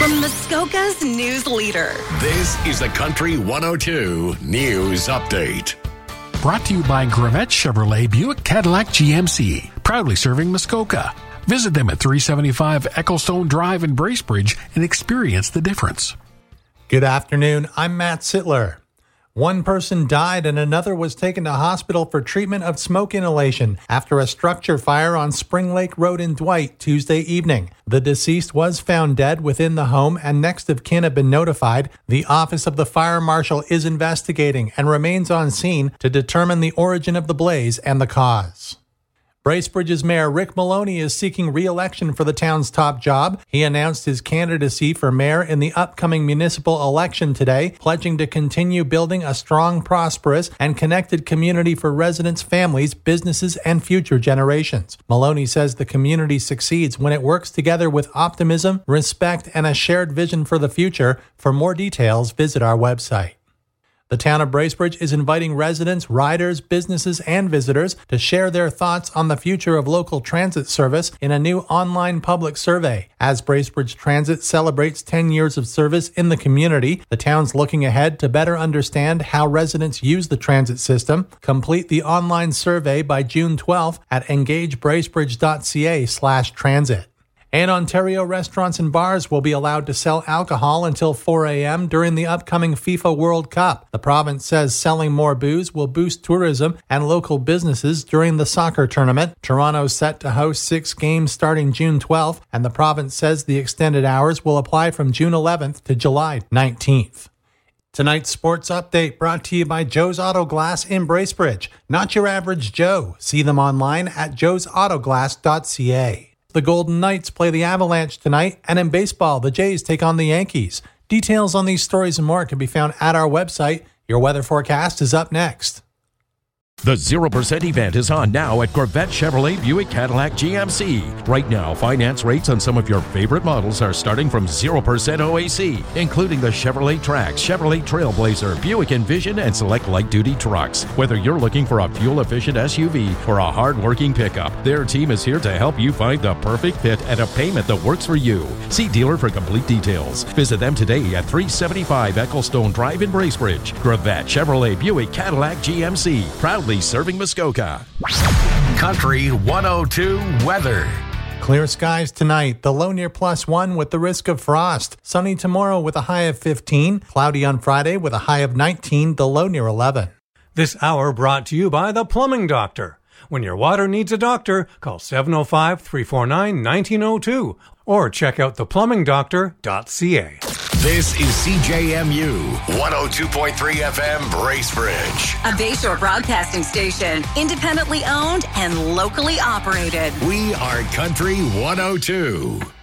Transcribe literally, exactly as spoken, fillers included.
from Muskoka's news leader. This is the Country one oh two News Update. Brought to you by Gravette Chevrolet Buick Cadillac G M C, proudly serving Muskoka. Visit them at three seventy-five Ecclestone Drive in Bracebridge and experience the difference. Good afternoon. I'm Matt Sittler. One person died and another was taken to hospital for treatment of smoke inhalation after a structure fire on Spring Lake Road in Dwight Tuesday evening. The deceased was found dead within the home and next of kin have been notified. The Office of the Fire Marshal is investigating and remains on scene to determine the origin of the blaze and the cause. Bracebridge's Mayor Rick Maloney is seeking re-election for the town's top job. He announced his candidacy for mayor in the upcoming municipal election today, pledging to continue building a strong, prosperous, and connected community for residents, families, businesses, and future generations. Maloney says the community succeeds when it works together with optimism, respect, and a shared vision for the future. For more details, visit our website. The town of Bracebridge is inviting residents, riders, businesses, and visitors to share their thoughts on the future of local transit service in a new online public survey. As Bracebridge Transit celebrates ten years of service in the community, the town's looking ahead to better understand how residents use the transit system. Complete the online survey by June twelfth at engagebracebridge.ca slash transit. And Ontario restaurants and bars will be allowed to sell alcohol until four a.m. during the upcoming FIFA World Cup. The province says selling more booze will boost tourism and local businesses during the soccer tournament. Toronto's set to host six games starting June twelfth, and the province says the extended hours will apply from June eleventh to July nineteenth. Tonight's sports update brought to you by Joe's Auto Glass in Bracebridge. Not your average Joe. See them online at joes auto glass dot c a. The Golden Knights play the Avalanche tonight, and in baseball, the Jays take on the Yankees. Details on these stories and more can be found at our website. Your weather forecast is up next. The zero percent event is on now at Gravette Chevrolet Buick Cadillac G M C. Right now, finance rates on some of your favorite models are starting from zero percent O A C, including the Chevrolet Trax, Chevrolet Trailblazer, Buick Envision, and select light-duty trucks. Whether you're looking for a fuel-efficient S U V or a hard-working pickup, their team is here to help you find the perfect fit at a payment that works for you. See dealer for complete details. Visit them today at three seventy-five Ecclestone Drive in Bracebridge. Gravette Chevrolet Buick Cadillac G M C, proudly serving Muskoka. Country one oh two weather. Clear skies tonight. The low near plus one with the risk of frost. Sunny tomorrow with a high of fifteen. Cloudy on Friday with a high of nineteen. The low near eleven. This hour brought to you by The Plumbing Doctor. When your water needs a doctor, call seven oh five, three four nine, one nine oh two or check out the plumbing doctor dot c a. This is C J M U one oh two point three F M Bracebridge. A Bayshore broadcasting station, independently owned and locally operated. We are Country one oh two.